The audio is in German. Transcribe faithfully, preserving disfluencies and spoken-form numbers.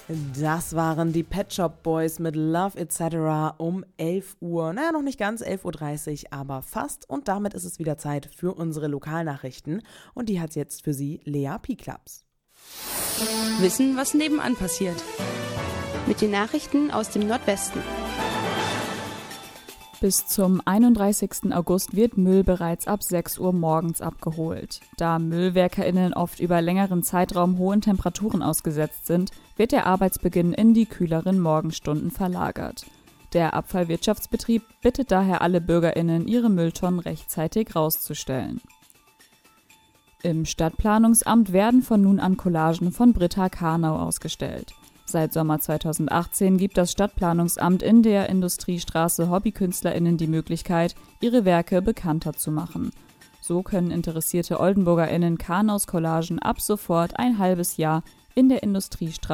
Das waren die Pet Shop Boys mit Love et cetera um elf Uhr. Naja, noch nicht ganz, elf Uhr dreißig, aber fast. Und damit ist es wieder Zeit für unsere Lokalnachrichten. Und die hat jetzt für Sie Lea Piklaps. Wissen, was nebenan passiert. Mit den Nachrichten aus dem Nordwesten. Bis zum einunddreißigsten August wird Müll bereits ab sechs Uhr morgens abgeholt. Da MüllwerkerInnen oft über längeren Zeitraum hohen Temperaturen ausgesetzt sind, wird der Arbeitsbeginn in die kühleren Morgenstunden verlagert. Der Abfallwirtschaftsbetrieb bittet daher alle BürgerInnen, ihre Mülltonnen rechtzeitig rauszustellen. Im Stadtplanungsamt werden von nun an Collagen von Britta Karnau ausgestellt. Seit Sommer zweitausendachtzehn gibt das Stadtplanungsamt in der Industriestraße HobbykünstlerInnen die Möglichkeit, ihre Werke bekannter zu machen. So können interessierte OldenburgerInnen Karnaus Collagen ab sofort ein halbes Jahr in der Industriestraße